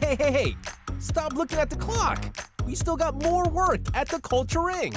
Hey! Stop looking at the clock! We still got more work at the Culture Inc.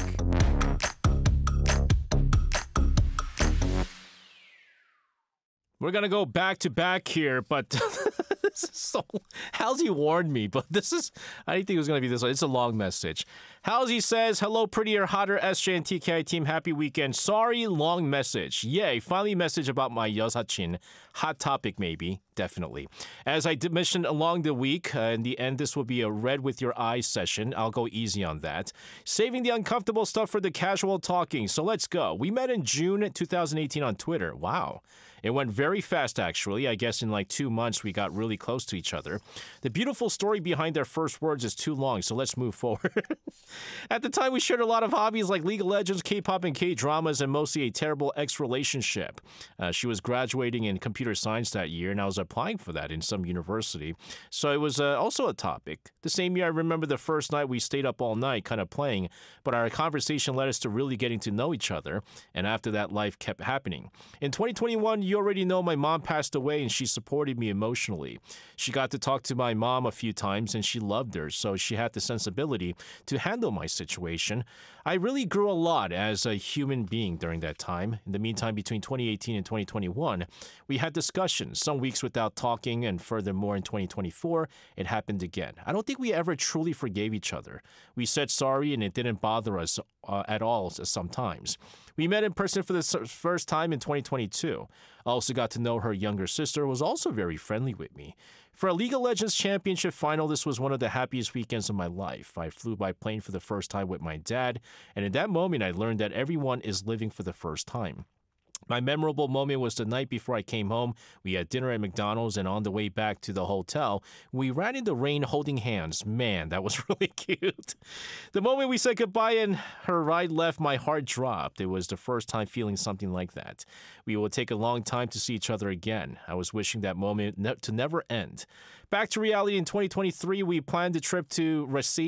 We're gonna go back to back here, but this is so. Halsey warned me, but I didn't think it was gonna be this way. It's a long message. Halsey says, "Hello, prettier, hotter SJ and TKI team. Happy weekend. Sorry, long message. Yay! Finally, message about my 여사친. Hot topic, maybe, definitely. As I mentioned along the week, in the end, this will be a read with your eyes session. I'll go easy on that. Saving the uncomfortable stuff for the casual talking. So let's go. We met in June 2018 on Twitter. Wow." It went very fast, actually. I guess in like 2 months, we got really close to each other. The beautiful story behind their first words is too long, so let's move forward. At the time, we shared a lot of hobbies like League of Legends, K-pop, and K-dramas, and mostly a terrible ex-relationship. She was graduating in computer science that year, and I was applying for that in some university. So it was also a topic. The same year, I remember the first night we stayed up all night kind of playing, but our conversation led us to really getting to know each other, and after that, life kept happening. In 2021, you already know my mom passed away and she supported me emotionally. She got to talk to my mom a few times and she loved her, so she had the sensibility to handle my situation. I really grew a lot as a human being during that time. In the meantime, between 2018 and 2021, we had discussions, some weeks without talking, and furthermore in 2024, it happened again. I don't think we ever truly forgave each other. We said sorry and it didn't bother us at all sometimes. We met in person for the first time in 2022. I also got to know her younger sister, who was also very friendly with me. For a League of Legends championship final, this was one of the happiest weekends of my life. I flew by plane for the first time with my dad, and in that moment, I learned that everyone is living for the first time. My memorable moment was the night before I came home. We had dinner at McDonald's, and on the way back to the hotel, we ran in the rain holding hands. Man, that was really cute. The moment we said goodbye and her ride left, my heart dropped. It was the first time feeling something like that. We will take a long time to see each other again. I was wishing that moment to never end. Back to reality in 2023, we planned a trip to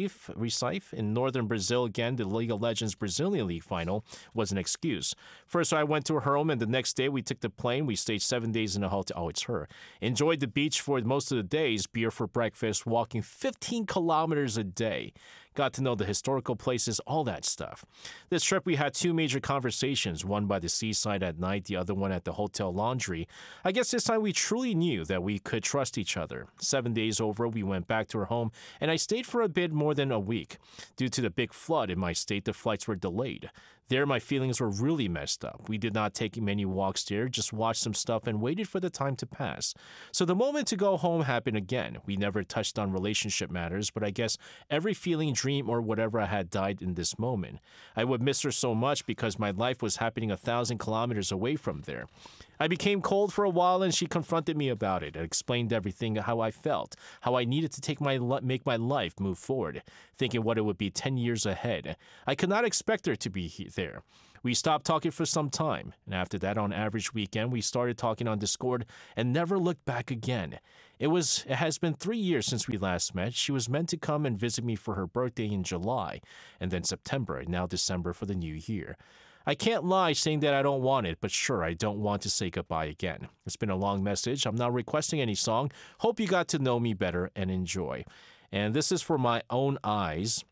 Recife in northern Brazil again. The League of Legends Brazilian League final was an excuse. First, I went to her home, and the next day we took the plane. We stayed 7 days in a hotel. Oh, it's her. Enjoyed the beach for most of the days, beer for breakfast, walking 15 kilometers a day. Got to know the historical places, all that stuff. This trip, we had 2 major conversations, one by the seaside at night, the other one at the hotel laundry. I guess this time we truly knew that we could trust each other. 7 days over, we went back to her home, and I stayed for a bit more than a week. Due to the big flood in my state, the flights were delayed. There, my feelings were really messed up. We did not take many walks there, just watched some stuff and waited for the time to pass. So the moment to go home happened again. We never touched on relationship matters, but I guess every feeling, dream, or whatever I had died in this moment. I would miss her so much because my life was happening 1,000 kilometers away from there. I became cold for a while, and she confronted me about it and explained everything, how I felt, how I needed to make my life move forward, thinking what it would be 10 years ahead. I could not expect her to be there. We stopped talking for some time, and after that, on average weekend, we started talking on Discord and never looked back again. It has been 3 years since we last met. She was meant to come and visit me for her birthday in July, and then September, and now December for the new year. I can't lie saying that I don't want it, but sure, I don't want to say goodbye again. It's been a long message. I'm not requesting any song. Hope you got to know me better and enjoy. And this is for my own eyes.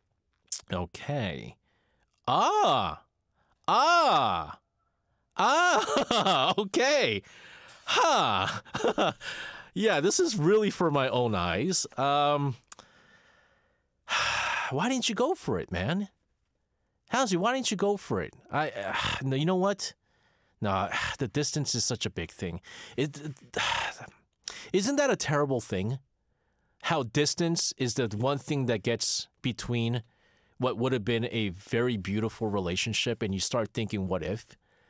Okay. Okay. Huh. Yeah, this is really for my own eyes. Why didn't you go for it, man? Halsey, why didn't you go for it? No, you know what? No, the distance is such a big thing. Isn't that a terrible thing? How distance is the one thing that gets between what would have been a very beautiful relationship, and you start thinking, what if?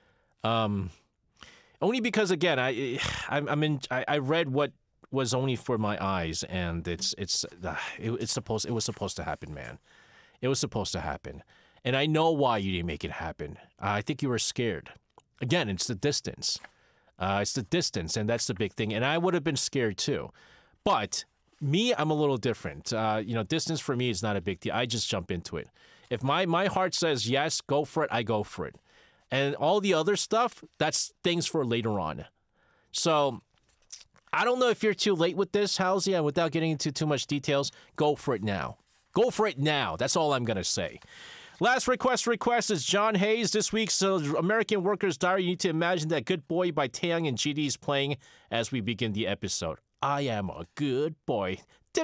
Only because, again, I read what was only for my eyes, and it was supposed to happen, man. It was supposed to happen. And I know why you didn't make it happen. I think you were scared. Again, it's the distance. It's the distance, and that's the big thing. And I would have been scared too. But me, I'm a little different. Distance for me is not a big deal. I just jump into it. If my heart says yes, go for it, I go for it. And all the other stuff, that's things for later on. So I don't know if you're too late with this, Halsey, and without getting into too much details, go for it now. Go for it now. That's all I'm going to say. Last request is John Hayes. This week's American Workers' Diary. You need to imagine that Good Boy by Taeyang and GD is playing as we begin the episode. I am a good boy.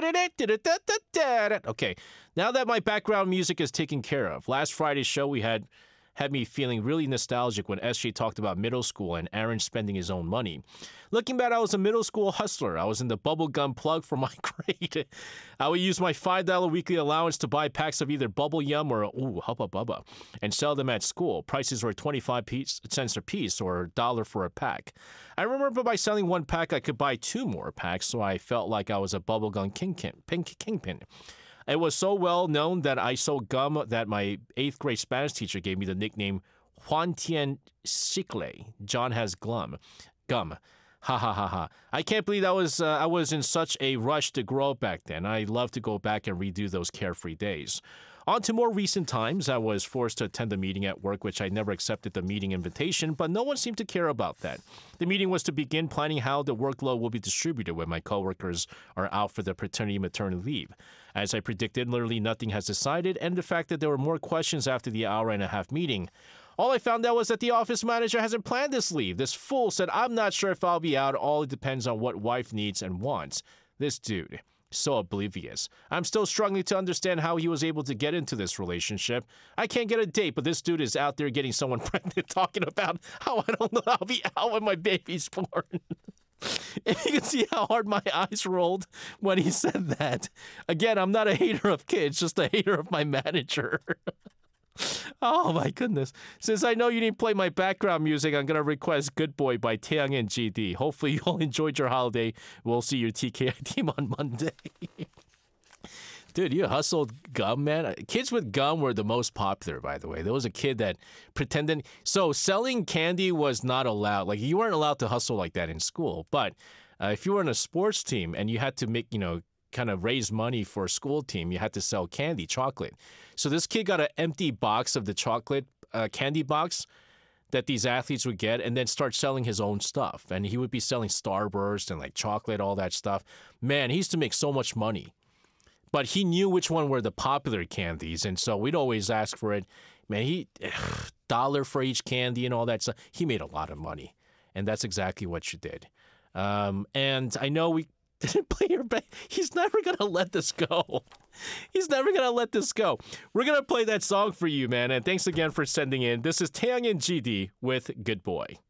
Okay, now that my background music is taken care of, last Friday's show we had me feeling really nostalgic when SJ talked about middle school and Aaron spending his own money. Looking back, I was a middle school hustler. I was in the bubblegum plug for my grade. I would use my $5 weekly allowance to buy packs of either Bubble Yum or Hubba Bubba and sell them at school. Prices were 25 cents a piece or $1 for a pack. I remember by selling one pack, I could buy 2 more packs, so I felt like I was a bubblegum kingpin. It was so well known that I sold gum that my 8th grade Spanish teacher gave me the nickname Juan Tien Chicle. John has gum. Ha ha ha ha. I can't believe I was in such a rush to grow up back then. I love to go back and redo those carefree days. On to more recent times, I was forced to attend a meeting at work, which I never accepted the meeting invitation, but no one seemed to care about that. The meeting was to begin planning how the workload will be distributed when my coworkers are out for their paternity-maternity leave. As I predicted, literally nothing has decided, and the fact that there were more questions after the hour-and-a-half meeting. All I found out was that the office manager hasn't planned this leave. This fool said, I'm not sure if I'll be out. All it depends on what wife needs and wants. This dude. So oblivious. I'm still struggling to understand how he was able to get into this relationship. I can't get a date, but this dude is out there getting someone pregnant, talking about how I don't know I'll be out when my baby's born. And you can see how hard my eyes rolled when he said that. Again, I'm not a hater of kids, just a hater of my manager. Oh my goodness. Since I know you didn't play my background music, I'm going to request Good Boy by Taeyang and GD. Hopefully you all enjoyed your holiday. We'll see your TKI team on Monday. Dude, you hustled gum, man. Kids with gum were the most popular, by the way. There was a kid that pretended. So selling candy was not allowed. Like, you weren't allowed to hustle like that in school. But if you were on a sports team and you had to make, kind of raise money for a school team, you had to sell candy, chocolate. So this kid got an empty box of the chocolate candy box that these athletes would get and then start selling his own stuff. And he would be selling Starburst and like chocolate, all that stuff. Man, he used to make so much money. But he knew which one were the popular candies. And so we'd always ask for it. Man, $1 for each candy and all that stuff. He made a lot of money. And that's exactly what you did. And I know we didn't play your back. He's never going to let this go. He's never going to let this go. We're going to play that song for you, man. And thanks again for sending in. This is Taeyang and GD with Good Boy.